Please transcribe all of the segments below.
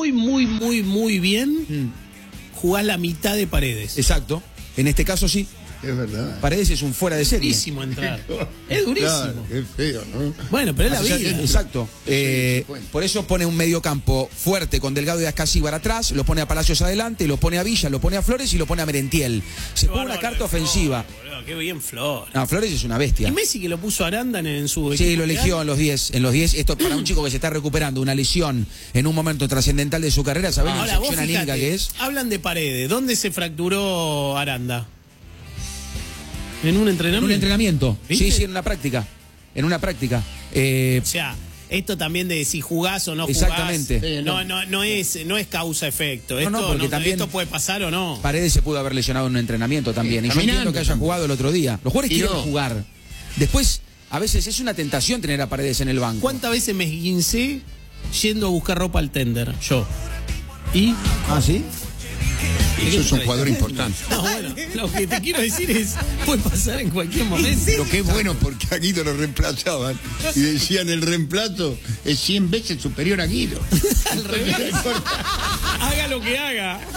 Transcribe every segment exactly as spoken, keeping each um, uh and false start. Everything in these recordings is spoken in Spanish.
muy, muy, muy, muy bien, mm. jugás la mitad de Paredes. Exacto. En este caso sí. Es verdad. Paredes es un fuera de serie. Es durísimo entrar. Es durísimo. Claro, es feo, ¿no? Bueno, pero es la vida. Exacto. Eh, por eso pone un medio campo fuerte con Delgado y Ascasíbar atrás, lo pone a Palacios adelante, lo pone a Villa, lo pone a Flores y lo pone a Merentiel. Se pone una carta ofensiva. Boludo, qué bien Flores. No, Flores es una bestia. ¿Y Messi que lo puso a Aranda en su equipo? Sí, lo eligió en los diez. En los diez. Esto para un chico que se está recuperando una lesión en un momento trascendental de su carrera, ¿sabés la infección anímica que es? Hablan de Paredes. ¿Dónde se fracturó Aranda? ¿En un entrenamiento? En un entrenamiento. ¿Viste? Sí, sí, en una práctica. En una práctica. Eh, o sea, esto también de si jugás o no jugás. Exactamente. Sí, no, no, no, es, no es causa-efecto. No, Esto, no, porque no, también esto puede pasar o no. Paredes se pudo haber lesionado en un entrenamiento también. Sí, y yo entiendo que haya jugado el otro día. Los jugadores quieren no. jugar. Después, a veces es una tentación tener a Paredes en el banco. ¿Cuántas veces me esguincé yendo a buscar ropa al tender? Yo. ¿Y? ¿Ah, sí? Eso es un jugador importante. No, bueno, lo que te quiero decir es, puede pasar en cualquier momento. Lo que es bueno porque a Guido lo reemplazaban y decían el reemplazo es cien veces superior a Guido. Al revés. Haga lo que haga. A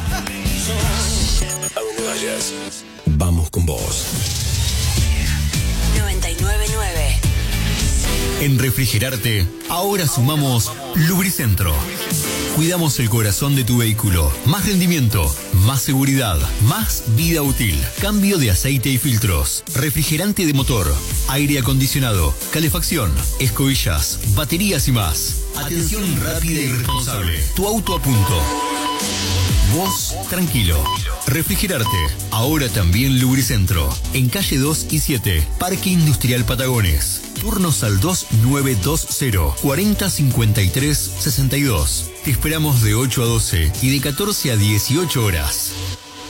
donde vayas, vamos con vos. noventa y nueve punto nueve. En Refrigerarte, ahora sumamos Lubricentro. Cuidamos el corazón de tu vehículo. Más rendimiento, más seguridad, más vida útil. Cambio de aceite y filtros. Refrigerante de motor, aire acondicionado, calefacción, escobillas, baterías y más. Atención rápida y responsable. Tu auto a punto. Vos, tranquilo. Refrigerarte, ahora también Lubricentro. En calle dos y siete, Parque Industrial Patagones. Turnos al dos nueve dos cero, cuarenta cincuenta y tres sesenta y dos. Te esperamos de ocho a doce y de catorce a dieciocho horas.